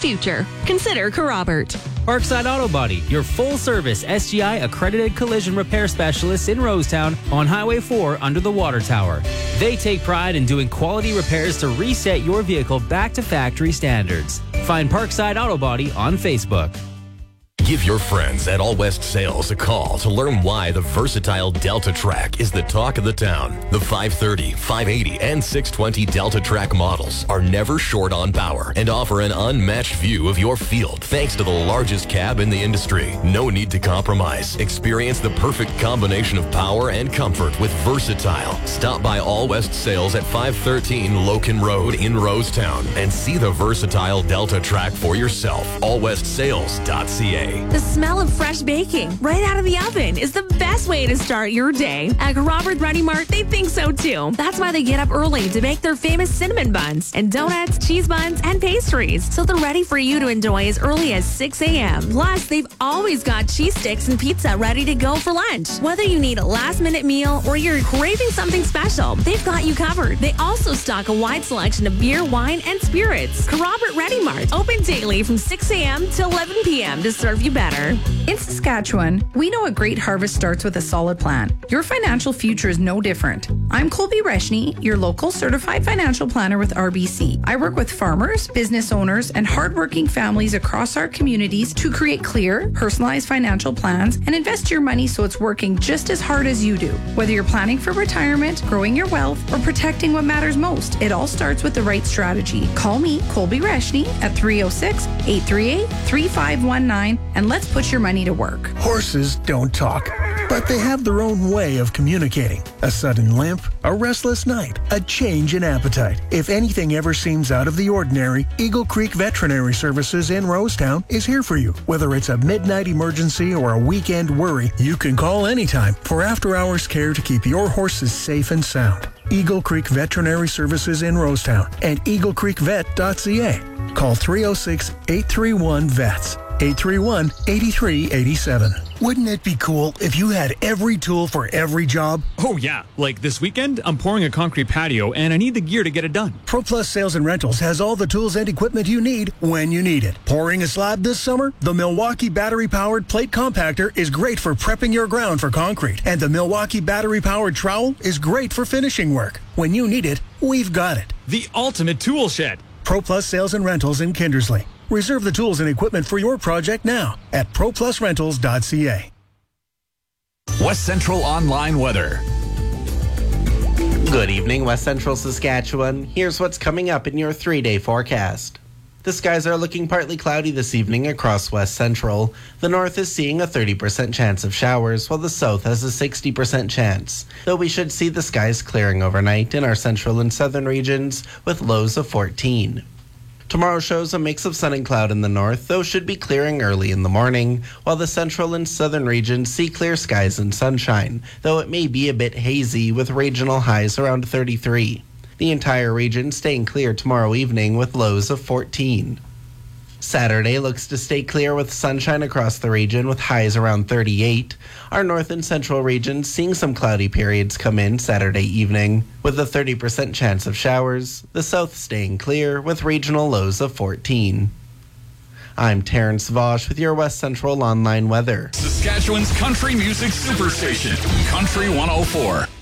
future. Consider Carrobert. Parkside Auto Body, your full-service SGI accredited collision repair specialists in Rosetown on Highway 4 under the water tower. They take pride in doing quality repairs to reset your vehicle back to factory standards. Find Parkside Auto Body on Facebook. Give your friends at All West Sales a call to learn why the versatile Delta Track is the talk of the town. The 530, 580, and 620 Delta Track models are never short on power and offer an unmatched view of your field thanks to the largest cab in the industry. No need to compromise. Experience the perfect combination of power and comfort with Versatile. Stop by All West Sales at 513 Loken Road in Rosetown and see the versatile Delta Track for yourself. AllWestSales.ca. The smell of fresh baking right out of the oven is the best way to start your day. At Carrobert Ready Mart, they think so too. That's why they get up early to bake their famous cinnamon buns and donuts, cheese buns, and pastries. So they're ready for you to enjoy as early as 6 a.m. Plus, they've always got cheese sticks and pizza ready to go for lunch. Whether you need a last-minute meal or you're craving something special, they've got you covered. They also stock a wide selection of beer, wine, and spirits. Carrobert Ready Mart, open daily from 6 a.m. to 11 p.m. to serve you better. In Saskatchewan, we know a great harvest starts with a solid plan. Your financial future is no different. I'm Colby Reshny, your local certified financial planner with RBC. I work with farmers, business owners, and hardworking families across our communities to create clear, personalized financial plans and invest your money so it's working just as hard as you do. Whether you're planning for retirement, growing your wealth, or protecting what matters most, it all starts with the right strategy. Call me, Colby Reshny, at 306-838-3519 and let's put your money to work. Horses don't talk, but they have their own way of communicating. A sudden limp, a restless night, a change in appetite. If anything ever seems out of the ordinary, Eagle Creek Veterinary Services in Rosetown is here for you. Whether it's a midnight emergency or a weekend worry, you can call anytime for after-hours care to keep your horses safe and sound. Eagle Creek Veterinary Services in Rosetown and eaglecreekvet.ca. Call 306-831-VETS. 831-8387. Wouldn't it be cool if you had every tool for every job? Oh yeah, like this weekend, I'm pouring a concrete patio and I need the gear to get it done. ProPlus Sales and Rentals has all the tools and equipment you need when you need it. Pouring a slab this summer? The Milwaukee battery-powered plate compactor is great for prepping your ground for concrete. And the Milwaukee battery-powered trowel is great for finishing work. When you need it, we've got it. The ultimate tool shed. ProPlus Sales and Rentals in Kindersley. Reserve the tools and equipment for your project now at ProPlusRentals.ca. West Central Online Weather. Good evening, West Central Saskatchewan. Here's what's coming up in your 3-day forecast. The skies are looking partly cloudy this evening across West Central. The north is seeing a 30% chance of showers, while the south has a 60% chance. Though we should see the skies clearing overnight in our central and southern regions with lows of 14. Tomorrow shows a mix of sun and cloud in the north, though should be clearing early in the morning, while the central and southern regions see clear skies and sunshine, though it may be a bit hazy with regional highs around 33. The entire region staying clear tomorrow evening with lows of 14. Saturday looks to stay clear with sunshine across the region with highs around 38. Our north and central regions seeing some cloudy periods come in Saturday evening with a 30% chance of showers. The south staying clear with regional lows of 14. I'm Terrence Vosh with your West Central Online Weather. Saskatchewan's country music superstation, Country 104.